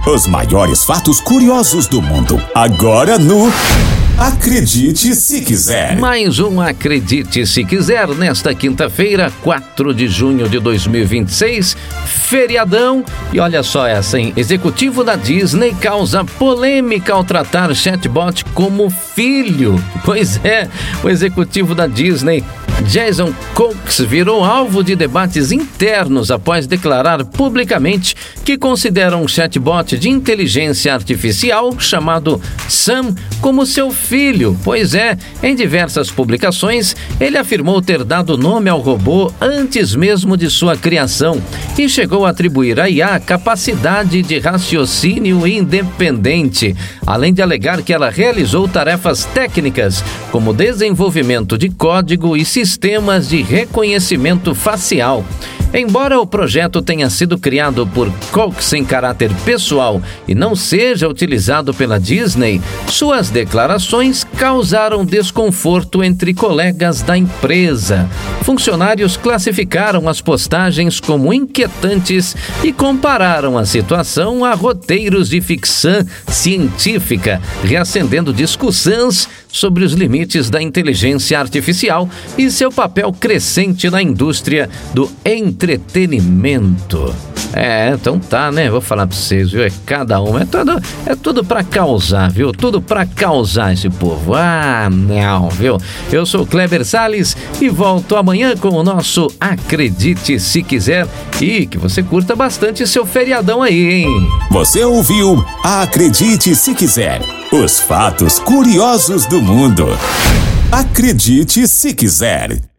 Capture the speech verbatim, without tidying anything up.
Os maiores fatos curiosos do mundo. Agora no Acredite Se Quiser. Mais um Acredite Se Quiser, nesta quinta-feira, quatro de junho de dois mil e vinte e seis, feriadão. E olha só essa, hein? Executivo da Disney causa polêmica ao tratar chatbot como filho. Pois é, o executivo da Disney, Jason Cox, virou alvo de debates internos após declarar publicamente que considera um chatbot de inteligência artificial chamado Sam como seu filho. Pois é, em diversas publicações, ele afirmou ter dado nome ao robô antes mesmo de sua criação e chegou a atribuir à I A capacidade de raciocínio independente, além de alegar que ela realizou tarefas técnicas como desenvolvimento de código e sistemas de reconhecimento facial. Embora o projeto tenha sido criado por Cox em caráter pessoal e não seja utilizado pela Disney, suas declarações causaram desconforto entre colegas da empresa. Funcionários classificaram as postagens como inquietantes e compararam a situação a roteiros de ficção científica, reacendendo discussões sobre os limites da inteligência artificial e seu papel crescente na indústria do entretenimento. É, então tá, né? Vou falar pra vocês, viu? É cada um, é tudo, é tudo pra causar, viu? Tudo pra causar esse povo. Ah, não, viu? Eu sou o Kleber Salles e volto amanhã com o nosso Acredite Se Quiser e que você curta bastante seu feriadão aí, hein? Você ouviu Acredite Se Quiser. Os fatos curiosos do mundo. Acredite Se Quiser.